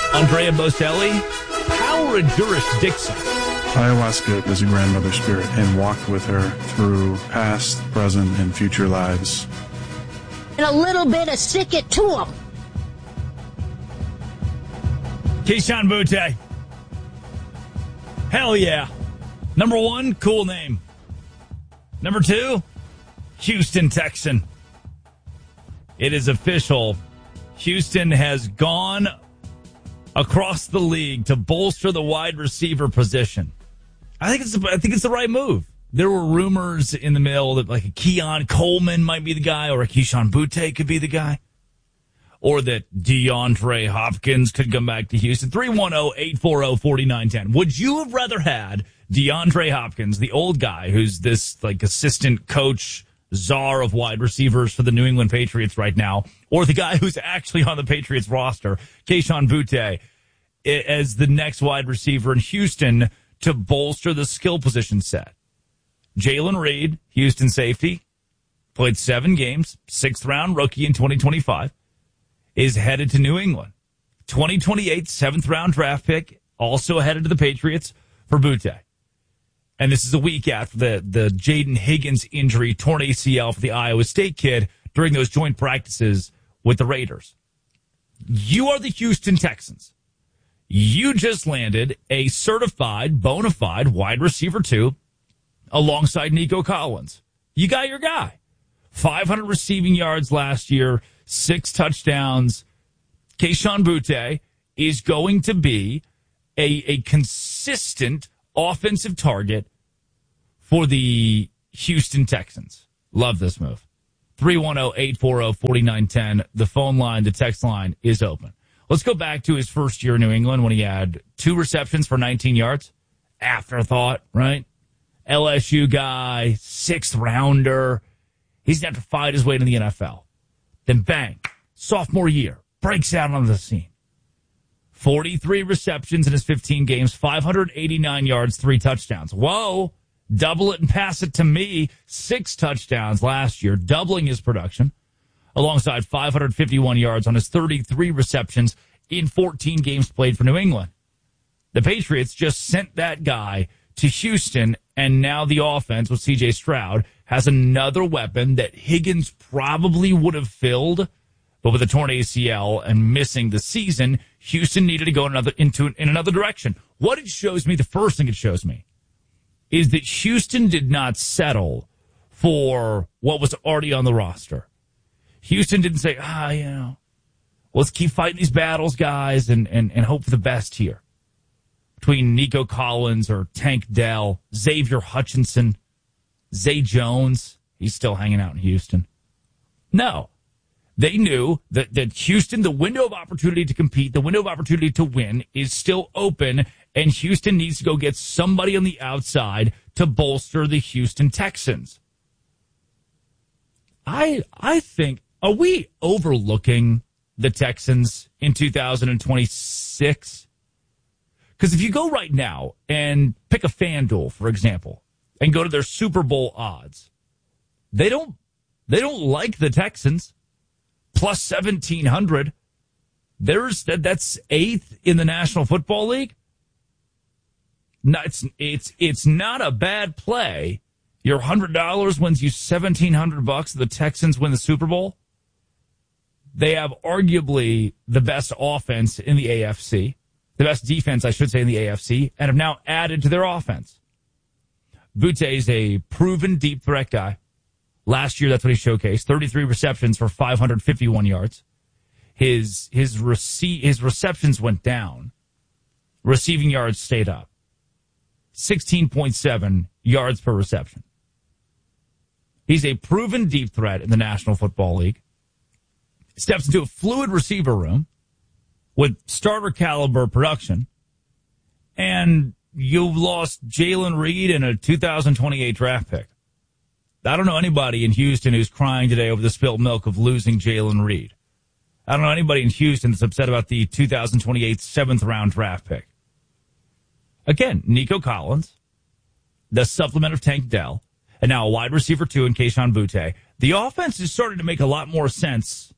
Andrea Bocelli, Power Endurance Dixon. Ayahuasca is a grandmother spirit and walked with her through past, present, and future lives. And a little bit of sick it to them. Keyshawn Butte. Hell yeah. Number one, cool name. Number two, Houston Texan. It is official. Houston has gone across the league to bolster the wide receiver position. I think it's the right move. There were rumors in the middle that like a Keon Coleman might be the guy, or a Keyshawn Butte could be the guy, or that DeAndre Hopkins could come back to Houston. 310-840-4910. Would you have rather had DeAndre Hopkins, the old guy who's this like assistant coach czar of wide receivers for the New England Patriots right now, or the guy who's actually on the Patriots roster, Keyshawn Butte, as the next wide receiver in Houston to bolster the skill position set? Jalen Reed, Houston safety, played 7 games, 6th round rookie in 2025, is headed to New England. 2028 7th round draft pick, also headed to the Patriots for Butte. And this is a week after the Jaden Higgins injury, torn ACL for the Iowa State kid during those joint practices with the Raiders. You are the Houston Texans. You just landed a certified, bona fide wide receiver 2 alongside Nico Collins. You got your guy. 500 receiving yards last year, 6 touchdowns. Keyshawn Butte is going to be a consistent offensive target for the Houston Texans. Love this move. 310-840-4910. The phone line, the text line is open. Let's go back to his first year in New England when he had 2 receptions for 19 yards. Afterthought, right? LSU guy, 6th rounder. He's going to have to fight his way to the NFL. Then bang, sophomore year, breaks out on the scene. 43 receptions in his 15 games, 589 yards, 3 touchdowns. Whoa, double it and pass it to me. 6 touchdowns last year, doubling his production, alongside 551 yards on his 33 receptions in 14 games played for New England. The Patriots just sent that guy to Houston, and now the offense with C.J. Stroud has another weapon that Higgins probably would have filled, but with a torn ACL and missing the season, Houston needed to go in another direction. What it shows me, the first thing it shows me, is that Houston did not settle for what was already on the roster. Houston didn't say, let's keep fighting these battles, guys, and hope for the best here. Between Nico Collins or Tank Dell, Xavier Hutchinson, Zay Jones, he's still hanging out in Houston. No. They knew that Houston, the window of opportunity to compete, the window of opportunity to win is still open, and Houston needs to go get somebody on the outside to bolster the Houston Texans. I think, are we overlooking the Texans in 2026? Because if you go right now and pick a FanDuel, for example, and go to their Super Bowl odds, they don't like the Texans. Plus 1,700. That's 8th in the National Football League. No, it's not a bad play. Your $100 wins you $1,700. The Texans win the Super Bowl. They have arguably the best offense in the AFC, the best defense, I should say, in the AFC, and have now added to their offense. Butte is a proven deep threat guy. Last year, that's what he showcased. 33 receptions for 551 yards. His receptions went down. Receiving yards stayed up. 16.7 yards per reception. He's a proven deep threat in the National Football League. Steps into a fluid receiver room with starter caliber production. And you've lost Jalen Reed in a 2028 draft pick. I don't know anybody in Houston who's crying today over the spilled milk of losing Jalen Reed. I don't know anybody in Houston that's upset about the 2028 7th round draft pick. Again, Nico Collins, the supplement of Tank Dell, and now a wide receiver 2 in Keyshawn Butte. The offense is starting to make a lot more sense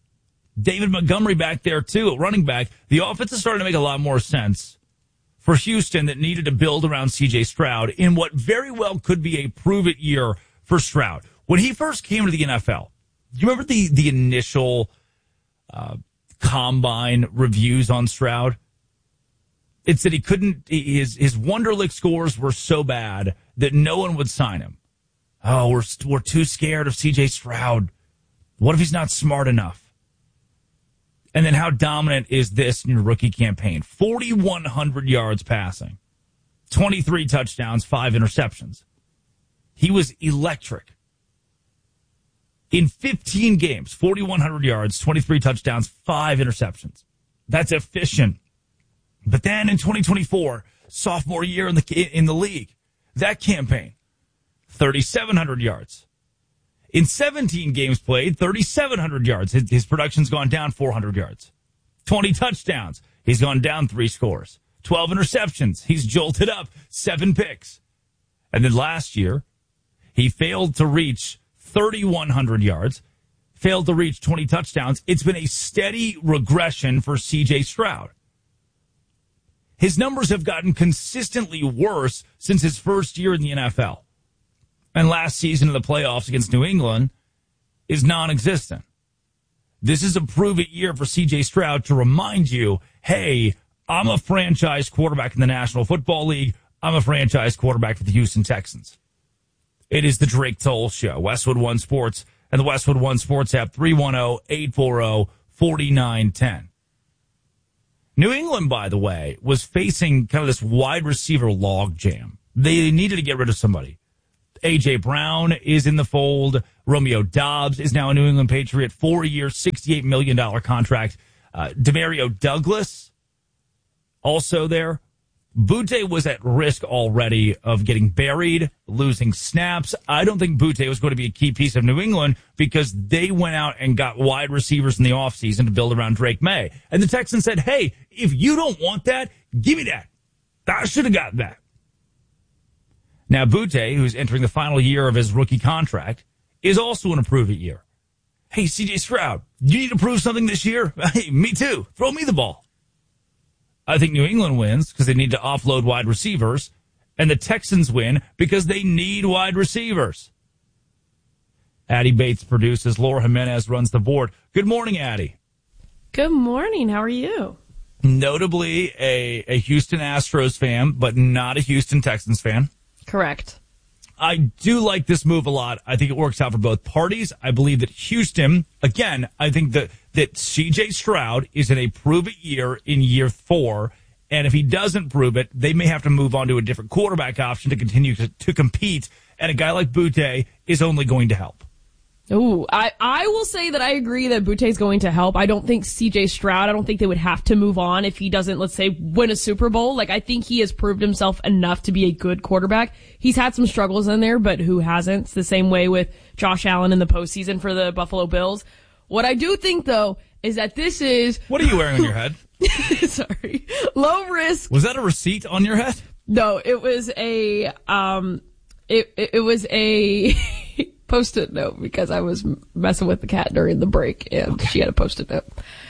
David Montgomery back there, too, at running back. The offense is starting to make a lot more sense for Houston that needed to build around C.J. Stroud in what very well could be a prove-it year for Stroud. When he first came to the NFL, do you remember the initial combine reviews on Stroud? It said he couldn't, his Wonderlic scores were so bad that no one would sign him. Oh, we're too scared of C.J. Stroud. What if he's not smart enough? And then how dominant is this in your rookie campaign? 4,100 yards passing, 23 touchdowns, 5 interceptions. He was electric. In 15 games, 4,100 yards, 23 touchdowns, 5 interceptions. That's efficient. But then in 2024, sophomore year in the league, that campaign, 3,700 yards. In 17 games played, 3,700 yards. His production's gone down 400 yards. 20 touchdowns. He's gone down 3 scores. 12 interceptions. He's jolted up 7 picks. And then last year, he failed to reach 3,100 yards, failed to reach 20 touchdowns. It's been a steady regression for C.J. Stroud. His numbers have gotten consistently worse since his first year in the NFL. And last season in the playoffs against New England is non-existent. This is a prove-it year for C.J. Stroud to remind you, hey, I'm a franchise quarterback in the National Football League. I'm a franchise quarterback for the Houston Texans. It is the Drake Toll Show, Westwood One Sports, and the Westwood One Sports app, 310-840-4910. New England, by the way, was facing kind of this wide receiver log jam. They needed to get rid of somebody. A.J. Brown is in the fold. Romeo Doubs is now a New England Patriot, 4-year, $68 million contract. Demario Douglas, also there. Butte was at risk already of getting buried, losing snaps. I don't think Butte was going to be a key piece of New England because they went out and got wide receivers in the offseason to build around Drake May. And the Texans said, hey, if you don't want that, give me that. I should have got that. Now, Butte, who's entering the final year of his rookie contract, is also in a prove-it year. Hey, C.J. Stroud, you need to prove something this year? Hey, me too. Throw me the ball. I think New England wins because they need to offload wide receivers, and the Texans win because they need wide receivers. Addie Bates produces. Laura Jimenez runs the board. Good morning, Addie. Good morning. How are you? Notably a Houston Astros fan, but not a Houston Texans fan. Correct. I do like this move a lot. I think it works out for both parties. I believe that Houston, again, I think that C.J. Stroud is in a prove-it year in year 4, and if he doesn't prove it, they may have to move on to a different quarterback option to continue to compete, and a guy like Butte is only going to help. Ooh, I will say that I agree that Butte's going to help. I don't think C.J. Stroud, I don't think they would have to move on if he doesn't, let's say, win a Super Bowl. Like, I think he has proved himself enough to be a good quarterback. He's had some struggles in there, but who hasn't? It's the same way with Josh Allen in the postseason for the Buffalo Bills. What I do think, though, is that this is... What are you wearing on your head? Sorry. Low risk. Was that a receipt on your head? No, it was a, it was a Post-it note because I was messing with the cat during the break and she had a Post-it note.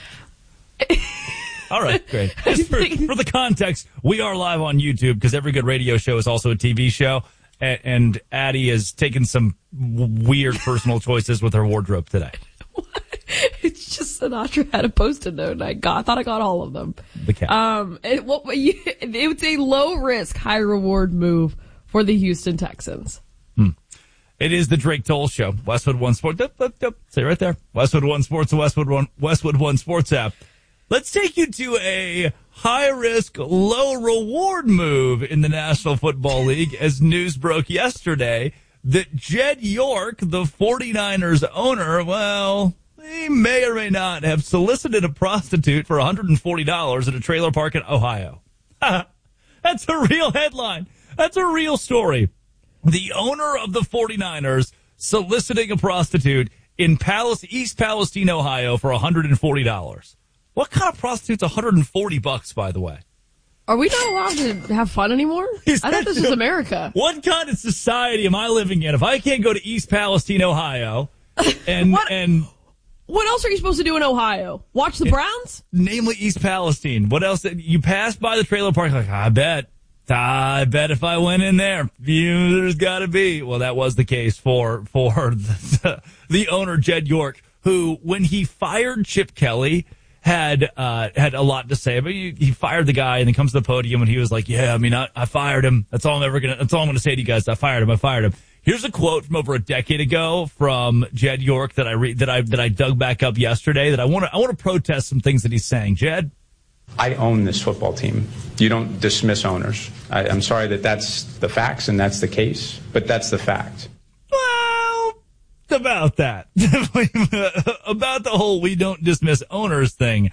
All right, great. Just for the context, we are live on YouTube because every good radio show is also a TV show. And Addie has taken some weird personal choices with her wardrobe today. It's just Sinatra had a Post-it note and I thought I got all of them. The cat. It was a low risk, high reward move for the Houston Texans. It is the Drake Toll Show. Westwood One Sports. Say right there. Westwood One Sports, the Westwood One Sports app. Let's take you to a high-risk, low-reward move in the National Football League as news broke yesterday that Jed York, the 49ers owner, well, he may or may not have solicited a prostitute for $140 at a trailer park in Ohio. That's a real headline. That's a real story. The owner of the 49ers soliciting a prostitute in East Palestine, Ohio for $140. What kind of prostitute's $140, by the way? Are we not allowed to have fun anymore? I thought this was America. What kind of society am I living in if I can't go to East Palestine, Ohio and What else are you supposed to do in Ohio? Watch the Browns? Namely East Palestine. What else? You pass by the trailer park like, I bet if I went in there, there's got to be. Well, that was the case for the owner, Jed York, who, when he fired Chip Kelly, had a lot to say. But he fired the guy, and then comes to the podium, and he was like, yeah, I mean, I fired him. That's all I'm going to say to you guys. I fired him. Here's a quote from over a decade ago from Jed York that I dug back up yesterday that I want to protest some things that he's saying. Jed? I own this football team. You don't dismiss owners. I'm sorry that's the facts and that's the case, but that's the fact. Well, about that. About the whole we don't dismiss owners thing.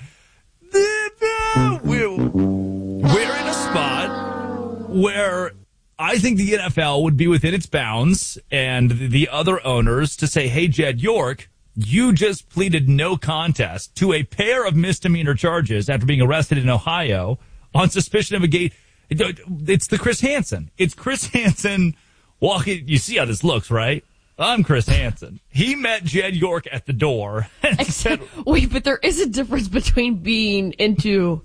We're in a spot where I think the NFL would be within its bounds and the other owners to say, hey, Jed York, you just pleaded no contest to a pair of misdemeanor charges after being arrested in Ohio on suspicion of a gay. It's the Chris Hansen. It's Chris Hansen walking. You see how this looks, right? I'm Chris Hansen. He met Jed York at the door. And said, wait, but there is a difference between being into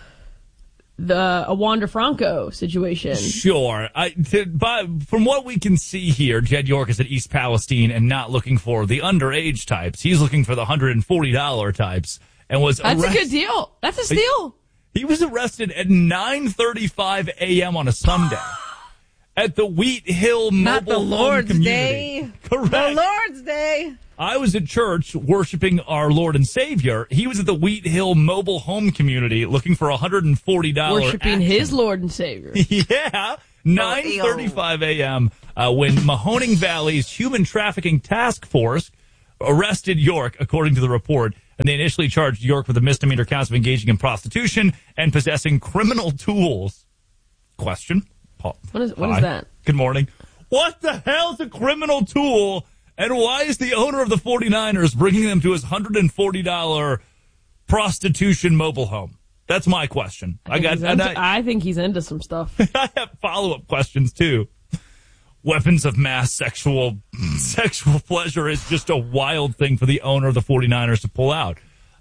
a Wander Franco situation. Sure. But from what we can see here, Jed York is at East Palestine and not looking for the underage types. He's looking for the $140 types and was That's arrested. a good deal. That's a steal. He was arrested at 9:35 a.m. on a Sunday at the Wheat Hill Mobile Not the Home Lord's Community. Day. Correct. The Lord's Day. I was at church worshiping our Lord and Savior. He was at the Wheat Hill Mobile Home Community looking for $140. Worshiping his Lord and Savior. Yeah. 9:35 a.m. When Mahoning Valley's Human Trafficking Task Force arrested York, according to the report, and they initially charged York with a misdemeanor counts of engaging in prostitution and possessing criminal tools. Question? Paul. What is Hi. that? Good morning. What the hell's a criminal tool? And why is the owner of the 49ers bringing them to his $140 prostitution mobile home? That's my question. I think he's into some stuff. I have follow-up questions, too. Weapons of mass sexual pleasure is just a wild thing for the owner of the 49ers to pull out.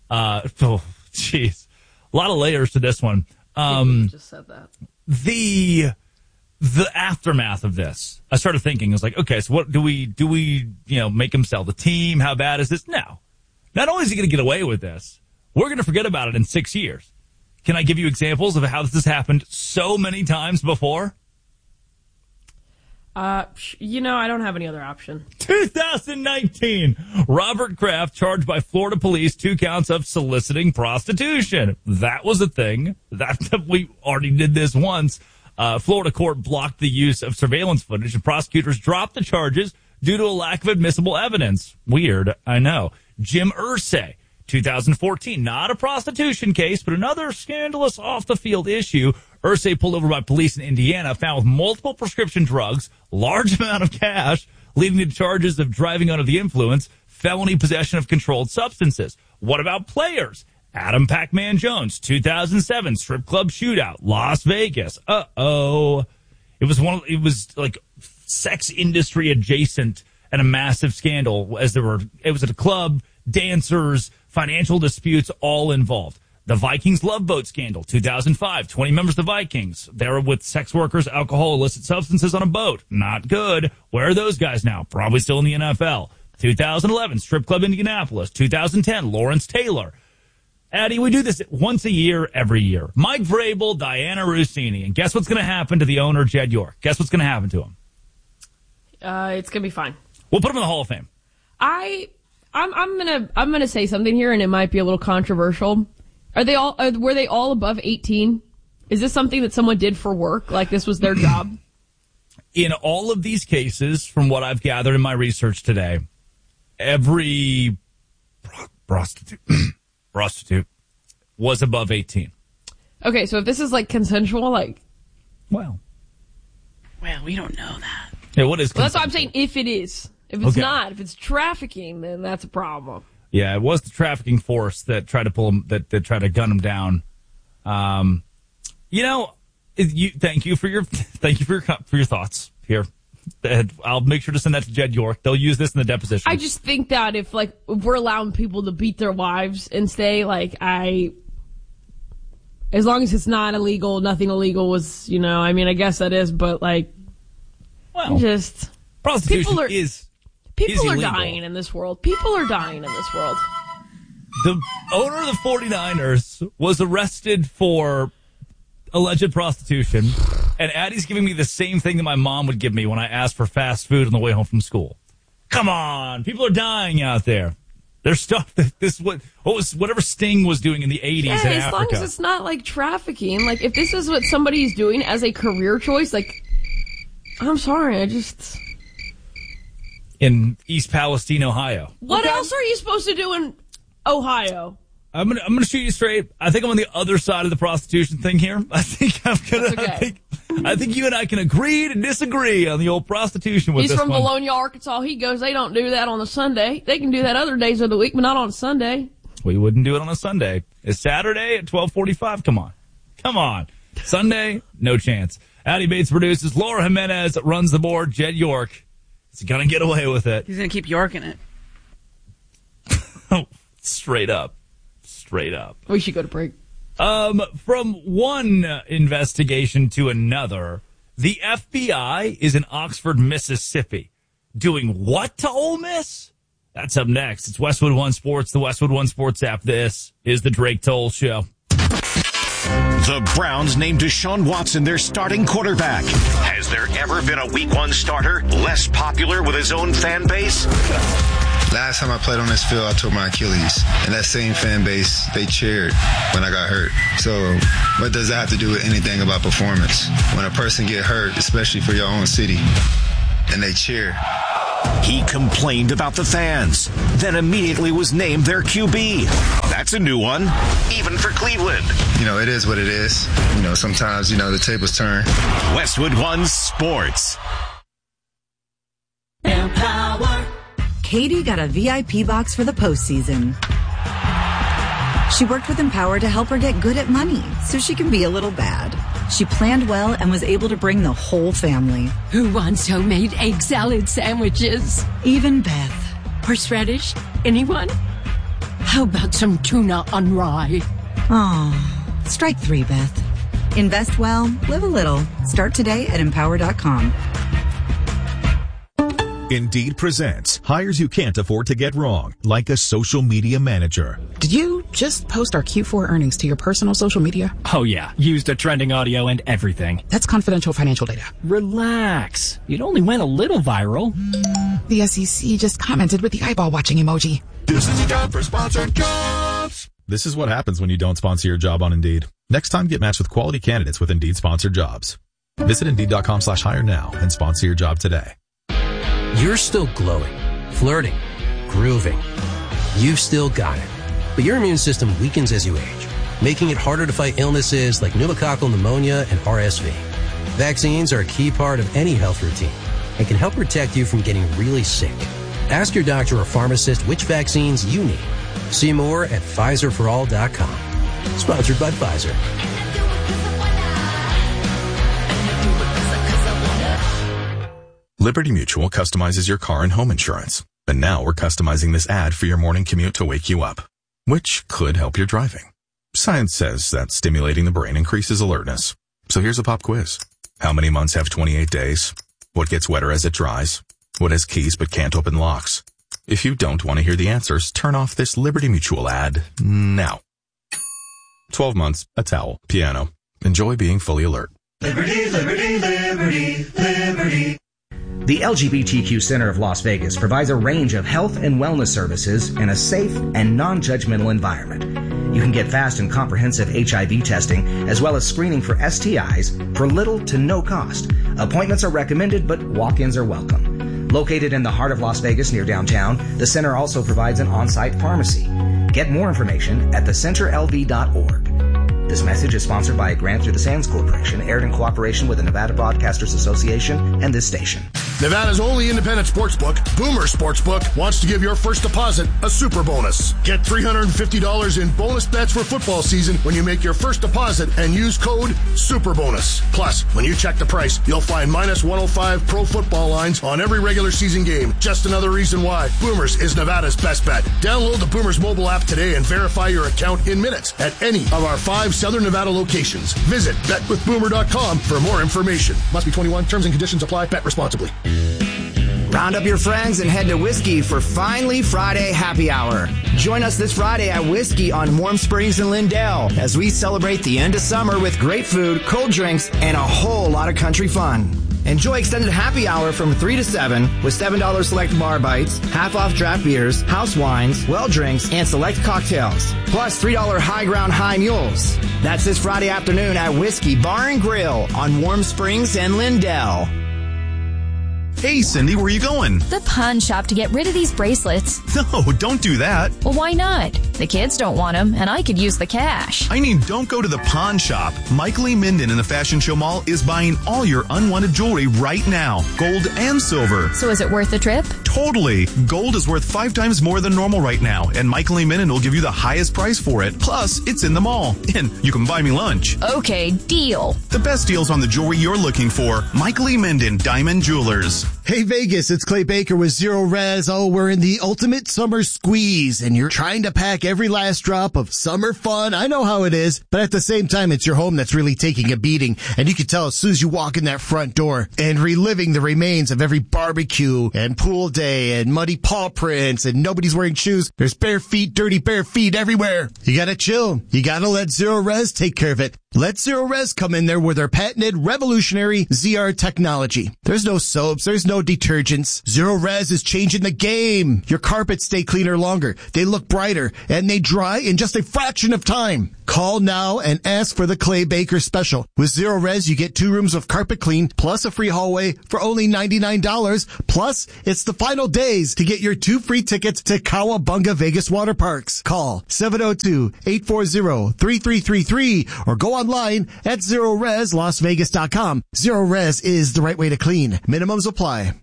Jeez. A lot of layers to this one. Just said that. The aftermath of this, I started thinking, I was like, okay, so what do we, make him sell the team? How bad is this? No. Not only is he going to get away with this, we're going to forget about it in 6 years. Can I give you examples of how this has happened so many times before? I don't have any other option. 2019, Robert Kraft charged by Florida police 2 counts of soliciting prostitution. That was a thing. We already did this once. Florida court blocked the use of surveillance footage, and prosecutors dropped the charges due to a lack of admissible evidence. Weird, I know. Jim Irsay, 2014, not a prostitution case, but another scandalous off-the-field issue. Irsay pulled over by police in Indiana, found with multiple prescription drugs, large amount of cash, leading to charges of driving under the influence, felony possession of controlled substances. What about players? Adam Pac-Man Jones, 2007, strip club shootout, Las Vegas. It was like sex industry adjacent and a massive scandal it was at a club, dancers, financial disputes, all involved. The Vikings Love Boat scandal, 2005, 20 members of the Vikings. They were with sex workers, alcohol, illicit substances on a boat. Not good. Where are those guys now? Probably still in the NFL. 2011, strip club Indianapolis. 2010, Lawrence Taylor. Addie, we do this once a year, every year. Mike Vrabel, Diana Rossini. And guess what's going to happen to the owner, Jed York? Guess what's going to happen to him? It's going to be fine. We'll put him in the Hall of Fame. I'm gonna say something here, and it might be a little controversial. Were they all above 18? Is this something that someone did for work? Like this was their job? In all of these cases, from what I've gathered in my research today, every prostitute was above 18. Okay, so if this is like consensual, well, we don't know that. Yeah, what is consensual? Well, that's what I'm saying. If it is. If it's not, if it's trafficking, then that's a problem. Yeah, it was the trafficking force that tried to pull him, that tried to gun him down. Thank you for your thoughts here. I'll make sure to send that to Jed York. They'll use this in the deposition. I just think that if we're allowing people to beat their wives and stay, as long as it's not illegal, nothing illegal was, I guess that is, but prostitution is illegal. The owner of the 49ers was arrested for alleged prostitution, and Addie's giving me the same thing that my mom would give me when I asked for fast food on the way home from school. Come on, people are dying out there. There's stuff that whatever Sting was doing in the 80s in Africa. As long as it's not trafficking. If this is what somebody's doing as a career choice, I'm sorry, in East Palestine, Ohio. What else are you supposed to do in Ohio? I'm gonna shoot you straight. I think I'm on the other side of the prostitution thing here. I think I think you and I can agree to disagree on the old prostitution with He's this from one. Bologna, Arkansas. He goes, they don't do that on a Sunday. They can do that other days of the week, but not on Sunday. We wouldn't do it on a Sunday. It's Saturday at 12:45. Come on. Sunday, no chance. Addie Bates produces. Laura Jimenez runs the board. Jed York is gonna get away with it. He's going to keep Yorking it. Straight up. We should go to break. From one investigation to another, the FBI is in Oxford, Mississippi. Doing what to Ole Miss? That's up next. It's Westwood One Sports, the Westwood One Sports app. This is the Drake Toll Show. The Browns named Deshaun Watson their starting quarterback. Has there ever been a Week 1 starter less popular with his own fan base? Last time I played on this field, I tore my Achilles. And that same fan base, they cheered when I got hurt. So what does that have to do with anything about performance? When a person get hurt, especially for your own city, and they cheer. He complained about the fans, then immediately was named their QB. That's a new one, even for Cleveland. It is what it is. Sometimes, the tables turn. Westwood One Sports. Empower. Katie got a VIP box for the postseason. She worked with Empower to help her get good at money so she can be a little bad. She planned well and was able to bring the whole family. Who wants homemade egg salad sandwiches? Even Beth. Horseradish? Anyone? How about some tuna on rye? Aw, strike 3, Beth. Invest well, live a little. Start today at Empower.com. Indeed presents hires you can't afford to get wrong, like a social media manager. Did you just post our Q4 earnings to your personal social media? Oh yeah, used a trending audio and everything. That's confidential financial data. Relax. It only went a little viral. The SEC just commented with the eyeball watching emoji. This is a job for sponsored jobs. This is what happens when you don't sponsor your job on Indeed. Next time, get matched with quality candidates with Indeed sponsored jobs. Visit Indeed.com/hire now and sponsor your job today. You're still glowing, flirting, grooving. You've still got it. But your immune system weakens as you age, making it harder to fight illnesses like pneumococcal pneumonia and RSV. Vaccines are a key part of any health routine and can help protect you from getting really sick. Ask your doctor or pharmacist which vaccines you need. See more at PfizerForAll.com. Sponsored by Pfizer. Liberty Mutual customizes your car and home insurance. And now we're customizing this ad for your morning commute to wake you up, which could help your driving. Science says that stimulating the brain increases alertness. So here's a pop quiz. How many months have 28 days? What gets wetter as it dries? What has keys but can't open locks? If you don't want to hear the answers, turn off this Liberty Mutual ad now. 12 months, a towel, piano. Enjoy being fully alert. Liberty, liberty, liberty, liberty. The LGBTQ Center of Las Vegas provides a range of health and wellness services in a safe and non-judgmental environment. You can get fast and comprehensive HIV testing as well as screening for STIs for little to no cost. Appointments are recommended, but walk-ins are welcome. Located in the heart of Las Vegas near downtown, the center also provides an on-site pharmacy. Get more information at thecenterlv.org. This message is sponsored by a grant through the Sands Corporation, aired in cooperation with the Nevada Broadcasters Association and this station. Nevada's only independent sportsbook, Boomer Sportsbook, wants to give your first deposit a super bonus. Get $350 in bonus bets for football season when you make your first deposit and use code SUPERBONUS. Plus, when you check the price, you'll find minus 105 pro football lines on every regular season game. Just another reason why Boomers is Nevada's best bet. Download the Boomers mobile app today and verify your account in minutes at any of our 5 Southern Nevada locations. Visit betwithboomer.com for more information. Must be 21. Terms and conditions apply. Bet responsibly. Round up your friends and head to Whiskey for Finally Friday Happy Hour. Join us this Friday at Whiskey on Warm Springs in Lindale as we celebrate the end of summer with great food, cold drinks, and a whole lot of country fun. Enjoy extended happy hour from 3 to 7 with $7 select bar bites, half off draft beers, house wines, well drinks, and select cocktails. Plus $3 High Ground High Mules. That's this Friday afternoon at Whiskey Bar and Grill on Warm Springs and Lindale. Hey, Cindy, where are you going? The pawn shop to get rid of these bracelets. No, don't do that. Well, why not? The kids don't want them, and I could use the cash. I mean, don't go to the pawn shop. Mike Lee Minden in the Fashion Show Mall is buying all your unwanted jewelry right now, gold and silver. So is it worth the trip? Totally. Gold is worth 5 times more than normal right now, and Mike Lee Minden will give you the highest price for it. Plus, it's in the mall, and you can buy me lunch. Okay, deal. The best deals on the jewelry you're looking for. Mike Lee Minden, Diamond Jewelers. Hey Vegas, it's Clay Baker with Zero Res. Oh, we're in the ultimate summer squeeze and you're trying to pack every last drop of summer fun. I know how it is, but at the same time, it's your home that's really taking a beating. And you can tell as soon as you walk in that front door and reliving the remains of every barbecue and pool day and muddy paw prints and nobody's wearing shoes. There's bare feet, dirty bare feet everywhere. You gotta chill. You gotta let Zero Res take care of it. Let Zero Res come in there with their patented revolutionary ZR technology. There's no soaps. There's no detergents. Zero Res is changing the game. Your carpets stay cleaner longer. They look brighter and they dry in just a fraction of time. Call now and ask for the Clay Baker special. With Zero Res, you get 2 rooms of carpet clean plus a free hallway for only $99. Plus, it's the final days to get your 2 free tickets to Cowabunga Vegas Water Parks. Call 702-840-3333 or go online at ZeroResLasVegas.com. Zero Res is the right way to clean. Minimums apply.